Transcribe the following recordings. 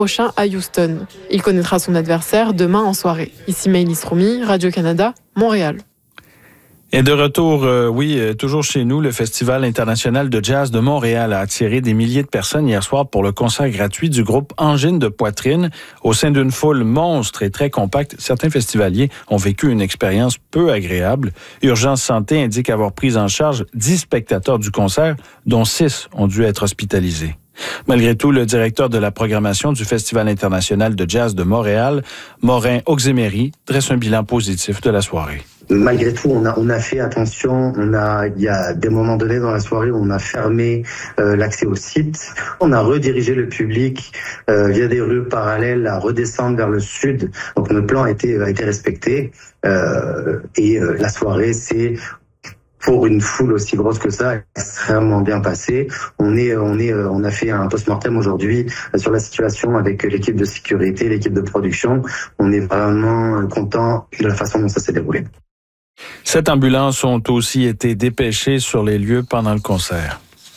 prochain à Houston. Il connaîtra son adversaire demain en soirée. Ici Maëlys Romy, Radio-Canada, Montréal. Et de retour, toujours chez nous, le Festival international de jazz de Montréal a attiré des milliers de personnes hier soir pour le concert gratuit du groupe Angine de poitrine. Au sein d'une foule monstre et très compacte, certains festivaliers ont vécu une expérience peu agréable. Urgence Santé indique avoir pris en charge 10 spectateurs du concert, dont 6 ont dû être hospitalisés. Malgré tout, le directeur de la programmation du Festival international de jazz de Montréal, Morin Auxemery, dresse un bilan positif de la soirée. Malgré tout, on a fait attention. Il y a des moments donnés dans la soirée où on a fermé l'accès au site. On a redirigé le public via des rues parallèles à redescendre vers le sud. Donc notre plan a été respecté. Et la soirée, c'est pour une foule aussi grosse que ça, extrêmement bien passé. On a fait un post-mortem aujourd'hui sur la situation avec l'équipe de sécurité, l'équipe de production. On est vraiment content de la façon dont ça s'est déroulé. 7 ambulances ont aussi été dépêchées sur les lieux pendant le concert.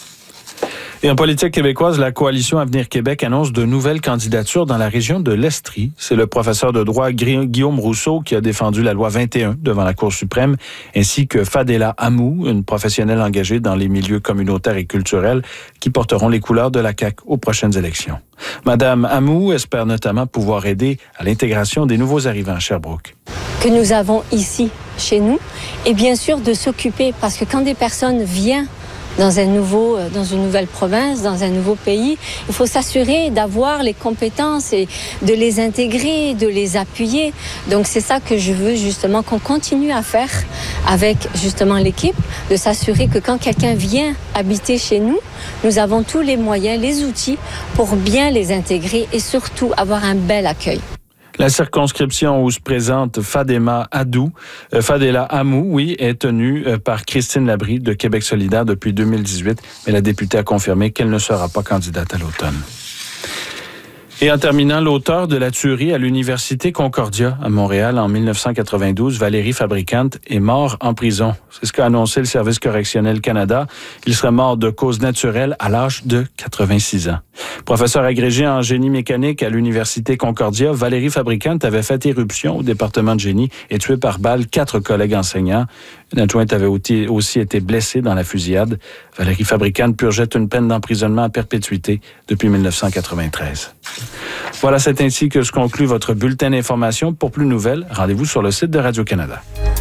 Et en politique québécoise, la Coalition Avenir Québec annonce de nouvelles candidatures dans la région de l'Estrie. C'est le professeur de droit Guillaume Rousseau qui a défendu la loi 21 devant la Cour suprême, ainsi que Fadela Amou, une professionnelle engagée dans les milieux communautaires et culturels, qui porteront les couleurs de la CAQ aux prochaines élections. Madame Amou espère notamment pouvoir aider à l'intégration des nouveaux arrivants à Sherbrooke. Que nous avons ici, chez nous, et bien sûr de s'occuper, parce que quand des personnes viennent dans une nouvelle province, dans un nouveau pays, il faut s'assurer d'avoir les compétences et de les intégrer, de les appuyer. Donc c'est ça que je veux justement qu'on continue à faire avec justement l'équipe, de s'assurer que quand quelqu'un vient habiter chez nous, nous avons tous les moyens, les outils pour bien les intégrer et surtout avoir un bel accueil. La circonscription où se présente Fadela Amou, est tenue par Christine Labrie de Québec solidaire depuis 2018, mais la députée a confirmé qu'elle ne sera pas candidate à l'automne. Et en terminant, l'auteur de la tuerie à l'Université Concordia à Montréal en 1992, Valérie Fabricant, est mort en prison. C'est ce qu'a annoncé le Service correctionnel Canada. Il serait mort de cause naturelle à l'âge de 86 ans. Professeur agrégé en génie mécanique à l'Université Concordia, Valérie Fabricant avait fait éruption au département de génie et tué par balle 4 collègues enseignants. Une adjointe avait aussi été blessée dans la fusillade. Valérie Fabricant purgeait une peine d'emprisonnement à perpétuité depuis 1993. Voilà, c'est ainsi que se conclut votre bulletin d'information. Pour plus de nouvelles, rendez-vous sur le site de Radio-Canada.